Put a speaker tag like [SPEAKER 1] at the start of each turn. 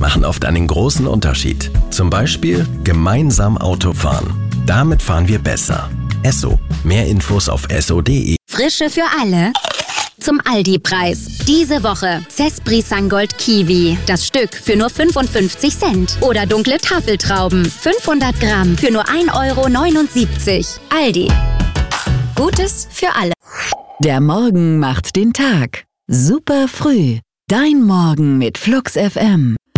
[SPEAKER 1] machen oft einen großen Unterschied. Zum Beispiel gemeinsam Auto fahren. Damit fahren wir besser. Esso. Mehr Infos auf esso.de.
[SPEAKER 2] Frische für alle. Zum Aldi-Preis. Diese Woche Cespri Sangold Kiwi. Das Stück für nur 55 Cent. Oder dunkle Tafeltrauben. 500 Gramm für nur 1,79 €. Aldi. Gutes für alle.
[SPEAKER 3] Der Morgen macht den Tag. Super früh. Dein Morgen mit Flux FM.